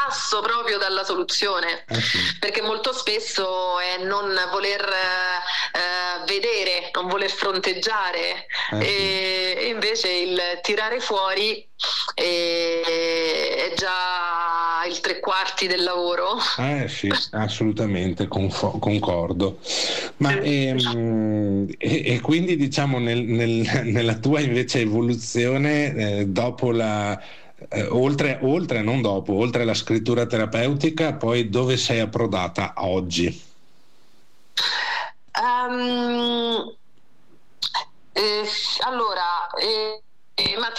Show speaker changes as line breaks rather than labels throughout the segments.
passo proprio dalla soluzione,
Sì.
perché molto spesso è non voler vedere, non voler fronteggiare,
Sì.
e invece il tirare fuori è già il 3/4 del lavoro.
Sì, assolutamente, concordo. Ma e quindi diciamo nella tua invece evoluzione, dopo oltre la scrittura terapeutica, poi dove sei approdata oggi?
Allora, ma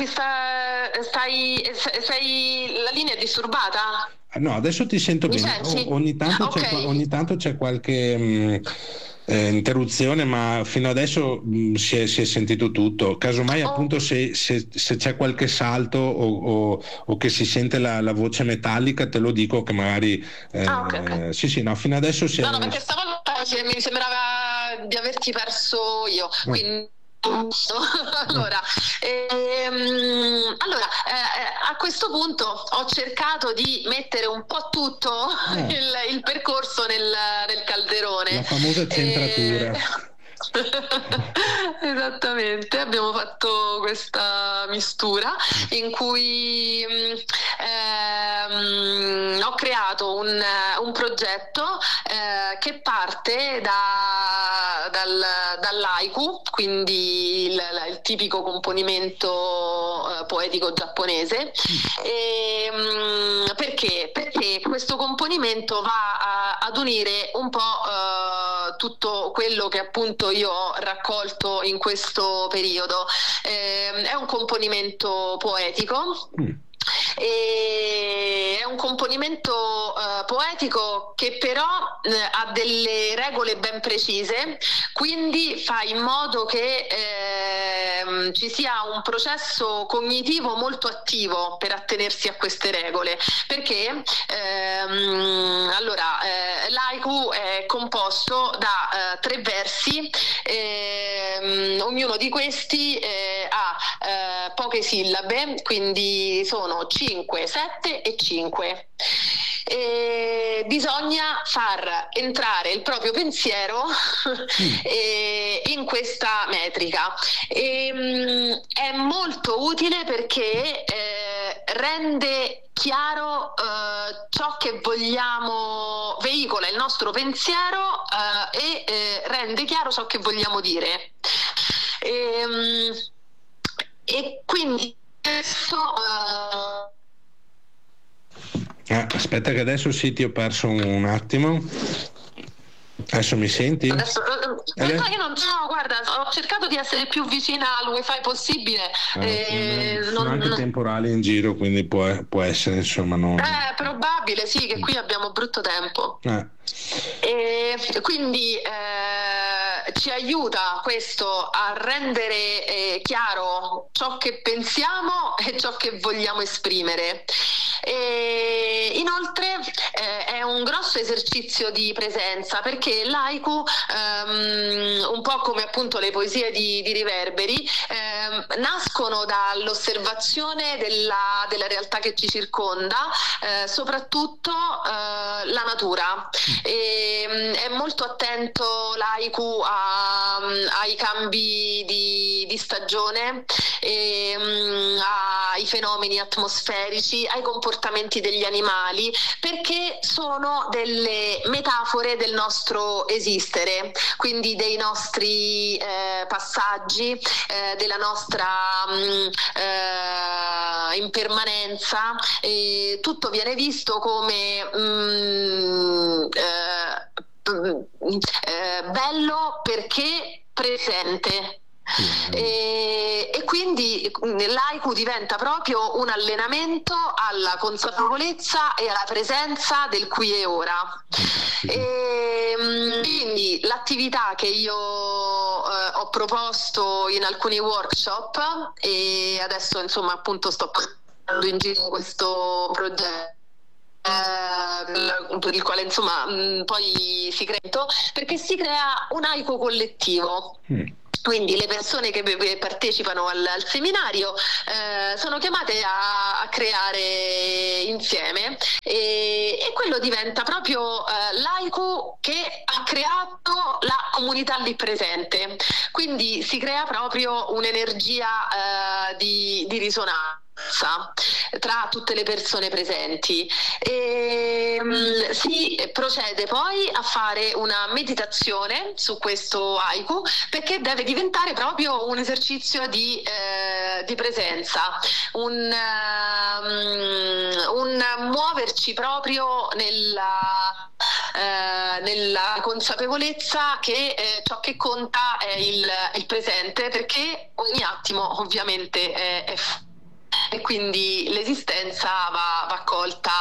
sei, la linea è disturbata?
No, adesso ti sento
Mi
bene.
senti?
Ogni
Ok.
tanto c'è qualche interruzione, ma fino adesso si è sentito tutto. Casomai,
Oh,
appunto, se c'è qualche salto o che si sente la voce metallica, te lo dico che magari.
ok, ok.
Sì, sì, no, fino adesso si
No, no,
è.
perché stavolta mi sembrava di averti perso io, quindi allora, a questo punto ho cercato di mettere un po' tutto il percorso nel calderone.
La famosa centratura.
Esattamente, abbiamo fatto questa mistura in cui ho creato un progetto che parte dall'haiku, quindi il tipico componimento poetico giapponese. Perché? Perché questo componimento va ad unire un po' tutto quello che appunto io ho raccolto in questo periodo. È un componimento poetico. E è un componimento poetico che però ha delle regole ben precise, quindi fa in modo che ci sia un processo cognitivo molto attivo per attenersi a queste regole, perché l'haiku è composto da 3 versi, ognuno di questi ha poche sillabe, quindi sono 5, 7 e 5. Bisogna far entrare il proprio pensiero in questa metrica. È molto utile perché rende chiaro ciò che vogliamo, veicola il nostro pensiero e rende chiaro ciò che vogliamo dire. E quindi questo
Aspetta che adesso sì, ti ho perso un attimo. Adesso mi senti?
adesso io non so, guarda, ho cercato di essere più vicina al wifi possibile.
Sono anche temporali in giro, quindi può essere, insomma, non.
È probabile, sì, che qui abbiamo brutto tempo. E quindi ci aiuta questo a rendere chiaro ciò che pensiamo e ciò che vogliamo esprimere. E inoltre è un grosso esercizio di presenza, perché l'haiku, un po' come appunto le poesie di Riverberi, nascono dall'osservazione della realtà che ci circonda, soprattutto la natura. È molto attento l'haiku ai cambi di stagione, ai fenomeni atmosferici, ai comportamenti degli animali, perché sono delle metafore del nostro esistere, quindi dei nostri passaggi, della nostra impermanenza. Tutto viene visto come bello perché presente. E quindi l'haiku diventa proprio un allenamento alla consapevolezza e alla presenza del qui e ora. Quindi l'attività che io ho proposto in alcuni workshop, e adesso insomma appunto sto portando in giro questo progetto per il quale insomma poi si crea, perché si crea un haiku collettivo. Quindi le persone che partecipano al seminario sono chiamate a creare insieme, e quello diventa proprio l'haiku che ha creato la comunità lì presente. Quindi si crea proprio un'energia di risonanza tra tutte le persone presenti, e si procede poi a fare una meditazione su questo haiku, perché deve diventare proprio un esercizio di presenza, un muoverci proprio nella consapevolezza che ciò che conta è il presente, perché ogni attimo ovviamente è e quindi l'esistenza va colta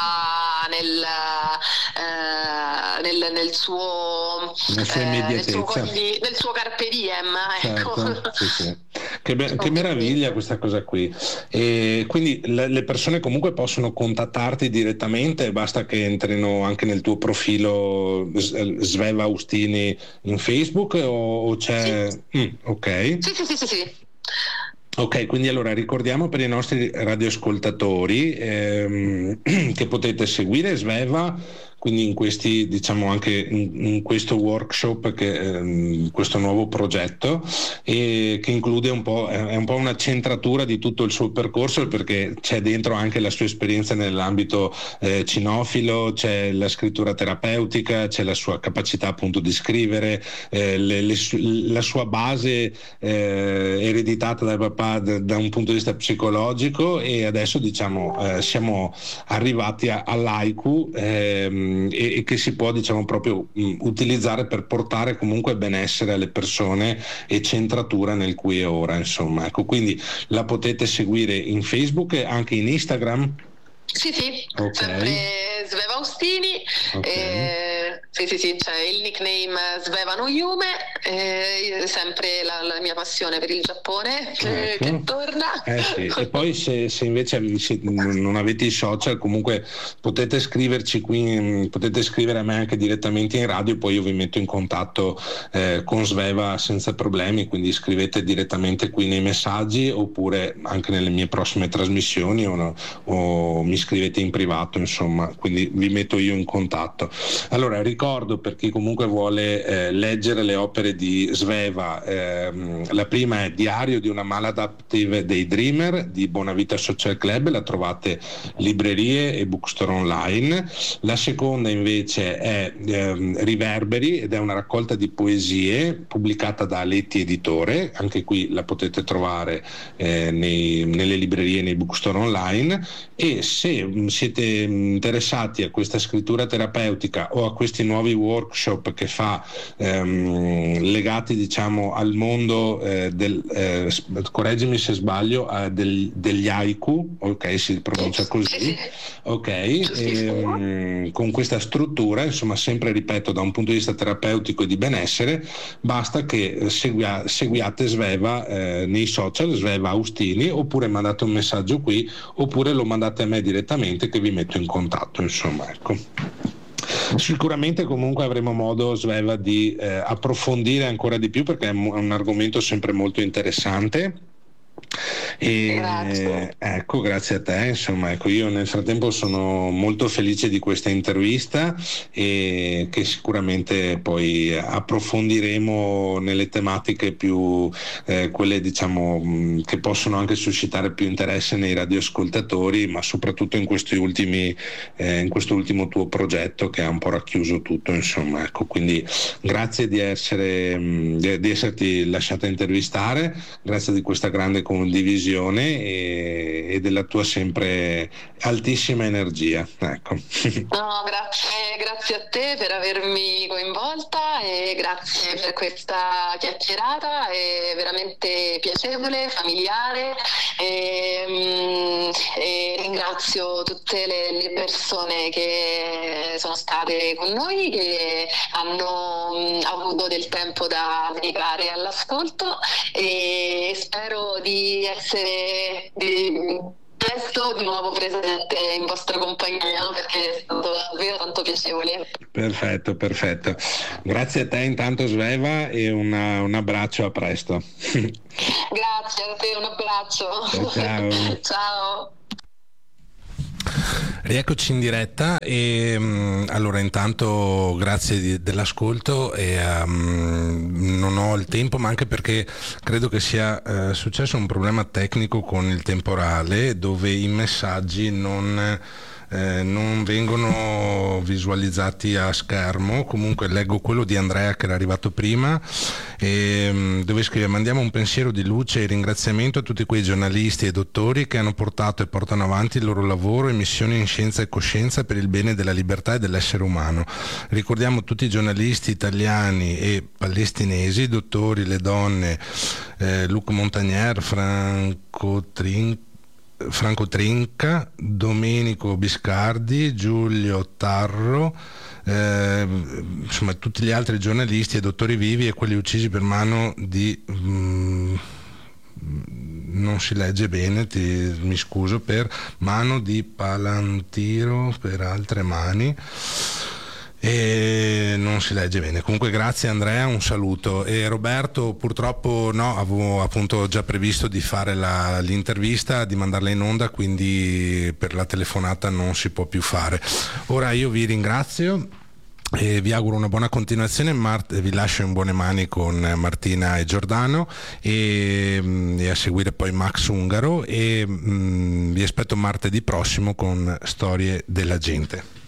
nel suo
la sua immediatezza,
nel suo carpe diem, ecco.
certo, sì, sì. Che meraviglia questa cosa qui. E quindi le persone comunque possono contattarti direttamente, basta che entrino anche nel tuo profilo Sveva Austini in Facebook, o c'è...
Sì.
Ok.
Sì.
Ok, quindi allora ricordiamo per i nostri radioascoltatori che potete seguire Sveva, quindi in questi, diciamo, anche in questo workshop, questo nuovo progetto, e che include è un po' una centratura di tutto il suo percorso, perché c'è dentro anche la sua esperienza nell'ambito cinofilo, c'è la scrittura terapeutica, c'è la sua capacità appunto di scrivere, la sua base ereditata dal papà da un punto di vista psicologico, e adesso diciamo siamo arrivati all'haiku, e che si può, diciamo, proprio utilizzare per portare comunque benessere alle persone e centratura nel qui e ora, insomma, ecco. Quindi la potete seguire in Facebook e anche in Instagram.
Sì,
okay.
Sempre Sveva Austini,
okay.
Sì, c'è il nickname Sveva no Yume, sempre la mia passione per il Giappone che torna.
Sì. E poi se invece non avete i social, comunque potete scriverci qui, potete scrivere a me anche direttamente in radio, poi io vi metto in contatto con Sveva senza problemi, quindi scrivete direttamente qui nei messaggi, oppure anche nelle mie prossime trasmissioni, o mi scrivete in privato, insomma, quindi vi metto io in contatto. Allora, ricordo, per chi comunque vuole leggere le opere di Sveva, la prima è Diario di una maladaptive daydreamer di Bonavita Social Club, la trovate librerie e bookstore online. La seconda invece è Riverberi, ed è una raccolta di poesie pubblicata da Aletti Editore, anche qui la potete trovare nelle librerie e nei bookstore online. E se siete interessati a questa scrittura terapeutica o a questi nuovi workshop che fa, legati, diciamo, al mondo correggimi se sbaglio, degli haiku, ok, si pronuncia così, ok, con questa struttura, insomma, sempre, ripeto, da un punto di vista terapeutico e di benessere, basta che seguiate Sveva nei social, Sveva Austini, oppure mandate un messaggio qui, oppure lo mandate a me direttamente, che vi metto in contatto, insomma, ecco. Sicuramente comunque avremo modo, Sveva, di approfondire ancora di più, perché è un argomento sempre molto interessante. E
grazie.
Ecco, grazie a te, insomma, ecco, io nel frattempo sono molto felice di questa intervista, e che sicuramente poi approfondiremo nelle tematiche più quelle, diciamo, che possono anche suscitare più interesse nei radioascoltatori, ma soprattutto in questi ultimi in questo ultimo tuo progetto, che ha un po' racchiuso tutto, insomma, ecco. Quindi grazie di esserti lasciata intervistare, grazie di questa grande condivisione e della tua sempre altissima energia, ecco.
No, grazie a te per avermi coinvolta, e grazie per questa chiacchierata, è veramente piacevole, familiare, e ringrazio tutte le persone che sono state con noi, che hanno avuto del tempo da dedicare all'ascolto, e spero di presto di nuovo presente in vostra compagnia, perché è stato davvero tanto piacevole.
Perfetto. Grazie a te intanto Sveva e un abbraccio, a presto.
Grazie a te, un abbraccio.
Ciao.
Ciao.
Rieccoci in diretta e allora intanto grazie dell'ascolto e non ho il tempo, ma anche perché credo che sia successo un problema tecnico con il temporale dove i messaggi non vengono visualizzati a schermo. Comunque leggo quello di Andrea che era arrivato prima e dove scrive: mandiamo un pensiero di luce e ringraziamento a tutti quei giornalisti e dottori che hanno portato e portano avanti il loro lavoro e missione in scienza e coscienza per il bene della libertà e dell'essere umano. Ricordiamo tutti i giornalisti italiani e palestinesi, i dottori, le donne, Luc Montagnier, Franco Trinca, Domenico Biscardi, Giulio Tarro, insomma tutti gli altri giornalisti e dottori vivi e quelli uccisi per mano di non si legge bene, mi scuso, per mano di Palantiro, per altre mani e non si legge bene. Comunque grazie Andrea, un saluto. E Roberto, purtroppo no, avevo appunto già previsto di fare l'intervista, di mandarla in onda, quindi per la telefonata non si può più fare. Ora io vi ringrazio e vi auguro una buona continuazione. Vi lascio in buone mani con Martina e Giordano e a seguire poi Max Ungaro e vi aspetto martedì prossimo con Storie della Gente.